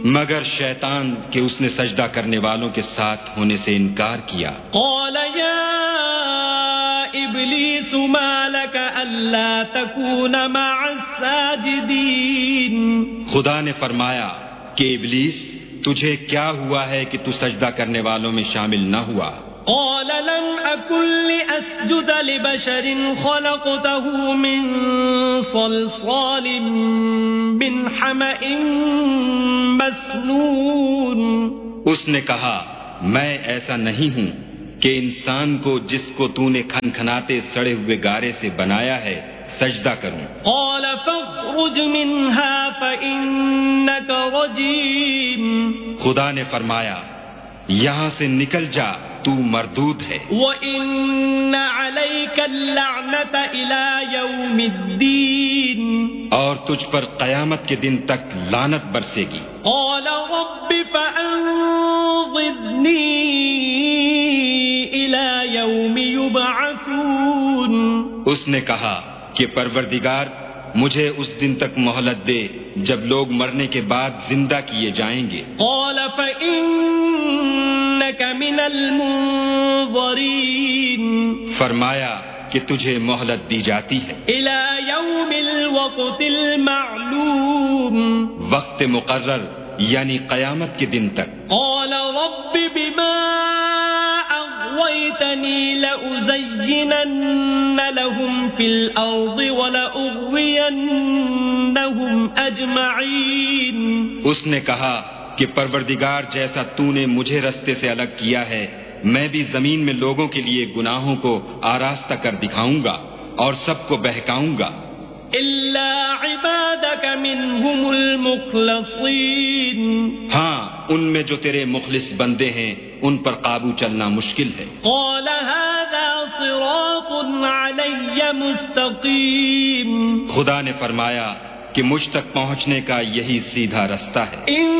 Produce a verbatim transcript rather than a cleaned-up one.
مگر شیطان کہ اس نے سجدہ کرنے والوں کے ساتھ ہونے سے انکار کیا. قال يا إبليس ما لك ألا تكون مع الساجدين. خدا نے فرمایا کہ ابلیس تجھے کیا ہوا ہے کہ تو سجدہ کرنے والوں میں شامل نہ ہوا؟ قال لم أكن لأسجد لبشر خلقته من صلصال من حمأ مسنون. اس نے کہا میں ایسا نہیں ہوں کہ انسان کو جس کو تو نے کھن کھناتے سڑے ہوئے گارے سے بنایا ہے سجدہ کروں. قال فاخرج منها فإنك رجيم. خدا نے فرمایا یہاں سے نکل جا تو مردود ہے. وَإِنَّ عَلَيْكَ اللَّعْنَةَ إِلَى يَوْمِ الدِّينِ. اور تجھ پر قیامت کے دن تک لعنت برسے گی. قال رب فأنظرني إلى يوم يبعثون. اس نے کہا کہ پروردگار مجھے اس دن تک مہلت دے جب لوگ مرنے کے بعد زندہ کیے جائیں گے. قال فإنك من المنظرين. فرمایا کہ تجھے مہلت دی جاتی ہے إلى يوم الوقت المعلوم. وقت مقرر یعنی قیامت کے دن تک. قال رب بما أغويتني لأزينن لهم في الأرض ولأغوينهم أجمعين. اس نے کہا کہ پروردگار جیسا تو نے مجھے رستے سے الگ کیا ہے میں بھی زمین میں لوگوں کے لیے گناہوں کو آراستہ کر دکھاؤں گا اور سب کو بہکاؤں گا إلا عبادك منهم المخلصين. ہاں ان میں جو تیرے مخلص بندے ہیں ان پر قابو چلنا مشکل ہے. قال هذا صراط علي مستقيم. خدا نے فرمایا کہ مجھ تک پہنچنے کا یہی سیدھا رستہ ہے.